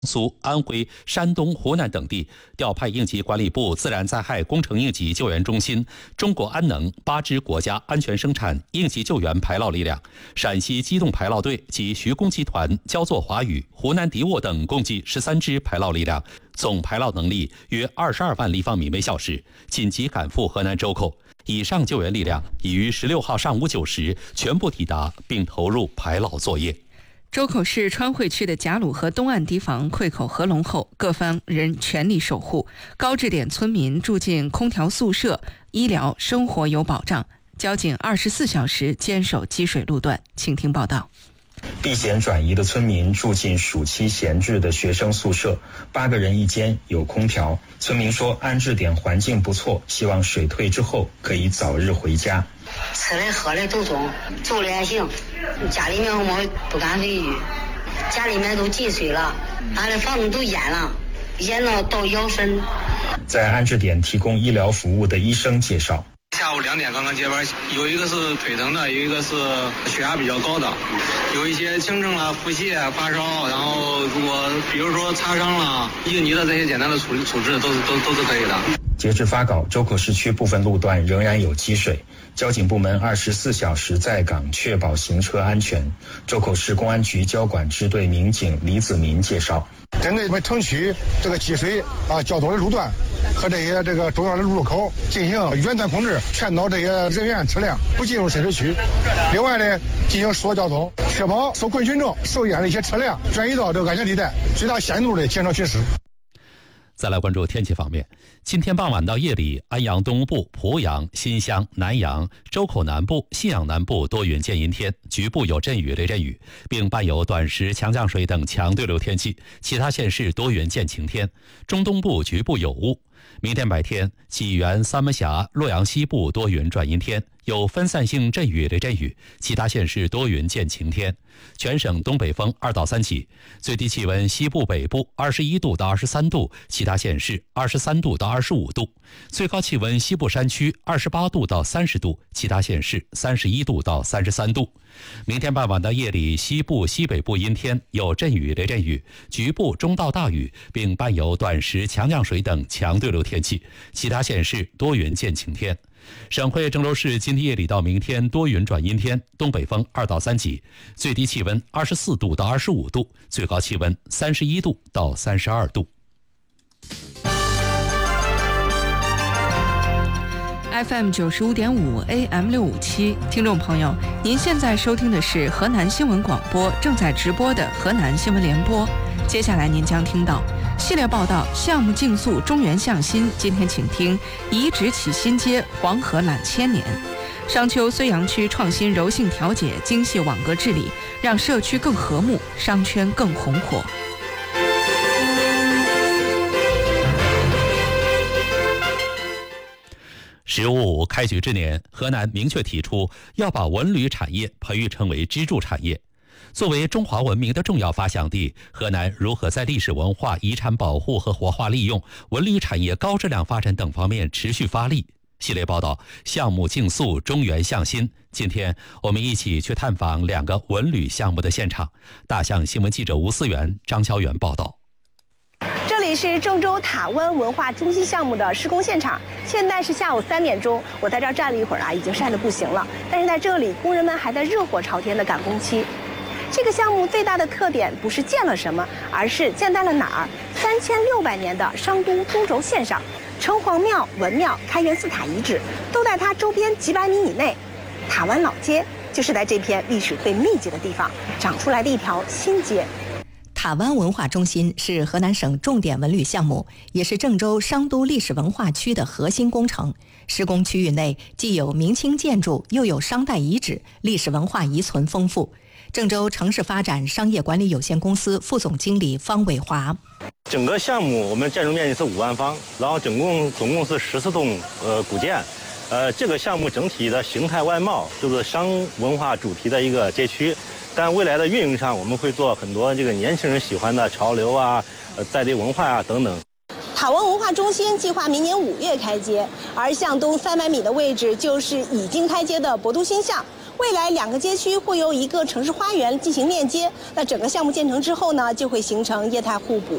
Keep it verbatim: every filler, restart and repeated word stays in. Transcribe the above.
苏、安徽、山东、湖南等地调派应急管理部自然灾害工程应急救援中心、中国安能八支国家安全生产应急救援排涝力量，陕西机动排涝队及徐工集团、焦作华宇、湖南迪沃等共计十三支排涝力量，总排涝能力约二十二万立方米每小时，紧急赶赴河南周口。以上救援力量已于十六号上午九时全部抵达，并投入排涝作业。 周口市川汇区的贾鲁河东岸堤防溃口合龙后，各方仍全力守护，高置点村民住进空调宿舍，医疗生活有保障。交警二十四小时坚守积水路段。请听报道。 避险转移的村民住进暑期闲置的学生宿舍，八个人一间，有空调。村民说安置点环境不错，希望水退之后可以早日回家。 吃的喝的都中，住的还行，家里面我们不敢回去，家里面都进水了，俺的房子都淹了，淹到到腰身。 在安置点提供医疗服务的医生介绍， 下午两点刚刚接班，有一个是腿疼的，有一个是血压比较高的，有一些轻症了，腹泻、发烧，然后如果比如说擦伤了、应急的这些简单的处理处置都是都都是可以的。 截至发稿，周口市区部分路段仍然有积水，交警部门二十四小时在岗，确保行车安全。周口市公安局交管支队民警李子民介绍， 针对我们城区这个积水啊较多的路段和这些这个重要的路口进行远端控制，劝导这些人员车辆不进入深水区。另外呢，进行疏导交通，确保受困群众、受淹的一些车辆转移到这个安全地带，最大限度的减少缺失。 再来关注天气方面，今天傍晚到夜里，安阳东部、濮阳、新乡、南阳、周口南部、信阳南部多云见阴天，局部有阵雨、雷阵雨，并伴有短时强降水等强对流天气，其他县市多云见晴天，中东部局部有雾。明天白天，济源、三门峡、洛阳西部多云转阴天，有分散性阵雨、雷阵雨，其他县市多云见晴天。全省东北风二到三级，最低气温西部、北部二十一度到二十三度，其他县市二十三度到二十五度。最高气温西部山区二十八度到三十度，其他县市三十一度到三十三度。明天傍晚到夜里，西部、西北部阴天，有阵雨、雷阵雨，局部中到大雨，并伴有短时强降水等强对流天气，其他县市多云见晴天。省会郑州市今天夜里到明天多云转阴天，东北风二到三级，最低气温二十四度到二十五度，最高气温三十一度到三十二度。 F M 九十五点五 A M 六五七，听众朋友，您现在收听的是河南新闻广播正在直播的河南新闻联播。接下来您将听到系列报道：项目竞速，中原向新。今天请听遗址起新阶，黄河揽千年。商丘睢阳区创新柔性调解，精细网格治理，让社区更和睦，商圈更红火。 十五五开局之年，河南明确提出要把文旅产业培育成为支柱产业。作为中华文明的重要发祥地，河南如何在历史文化遗产保护和活化利用、文旅产业高质量发展等方面持续发力？系列报道：项目竞速，中原向新。今天我们一起去探访两个文旅项目的现场。大象新闻记者吴思源、张潇元报道。 这里是郑州塔湾文化中心项目的施工现场，现在是下午三点钟，我在这儿站了一会儿啊，已经晒得不行了。但是在这里，工人们还在热火朝天的赶工期。这个项目最大的特点不是建了什么，而是建在了哪儿？三千六百年的商都都轴线上，城隍庙、文庙、开元寺塔遗址都在它周边几百米以内。塔湾老街就是在这片历史最密集的地方长出来的一条新街。 塔湾文化中心是河南省重点文旅项目，也是郑州商都历史文化区的核心工程。施工区域内既有明清建筑，又有商代遗址，历史文化遗存丰富。郑州城市发展商业管理有限公司副总经理方伟华： 整个项目我们建筑面积是五万方，然后总共总共是十四栋呃古建，呃这个项目整体的形态外貌就是商文化主题的一个街区。但未来的运营上，我们会做很多这个年轻人喜欢的潮流啊、呃在地文化啊等等。 塔湾文化中心计划明年五月开街，而向东三百米的位置就是已经开街的博都新巷。 未来两个街区会由一个城市花园进行链接。那整个项目建成之后呢，就会形成业态互补、